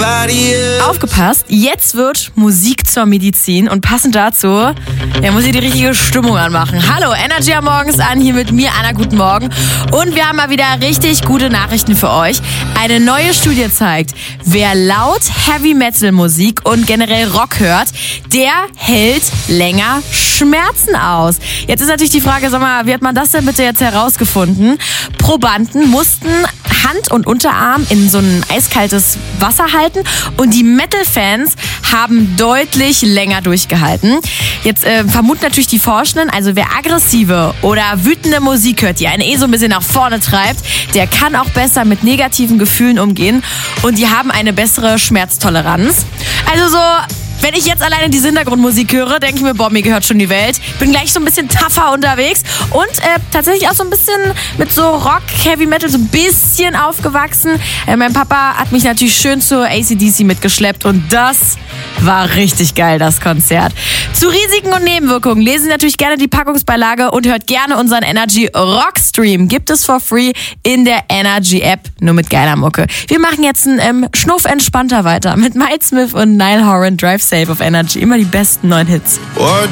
Aufgepasst, jetzt wird Musik zur Medizin und passend dazu, muss ich die richtige Stimmung anmachen. Hallo, Energy am Morgen ist an, hier mit mir, Anna, guten Morgen. Und wir haben mal wieder richtig gute Nachrichten für euch. Eine neue Studie zeigt, wer laut Heavy-Metal-Musik und generell Rock hört, der hält länger Schmerzen aus. Jetzt ist natürlich die Frage, sag mal, wie hat man das denn bitte jetzt herausgefunden? Probanden mussten Hand und Unterarm in so ein eiskaltes Wasser halten und die Metal-Fans haben deutlich länger durchgehalten. Jetzt vermuten natürlich die Forschenden, also wer aggressive oder wütende Musik hört, die einen so ein bisschen nach vorne treibt, der kann auch besser mit negativen Gefühlen umgehen und die haben eine bessere Schmerztoleranz. Also so, wenn ich jetzt alleine diese Hintergrundmusik höre, denke ich mir, boah, mir gehört schon die Welt. Bin gleich so ein bisschen tougher unterwegs und tatsächlich auch so ein bisschen mit so Rock, Heavy Metal so ein bisschen aufgewachsen. Mein Papa hat mich natürlich schön zur AC/DC mitgeschleppt und das war richtig geil, das Konzert. Zu Risiken und Nebenwirkungen lesen Sie natürlich gerne die Packungsbeilage und hört gerne unseren Energy Rockstream. Gibt es for free in der Energy App, nur mit geiler Mucke. Wir machen jetzt einen Schnuff entspannter weiter mit Mike Smith und Niall Horan, Drive Safe auf Energy. Immer die besten neuen Hits.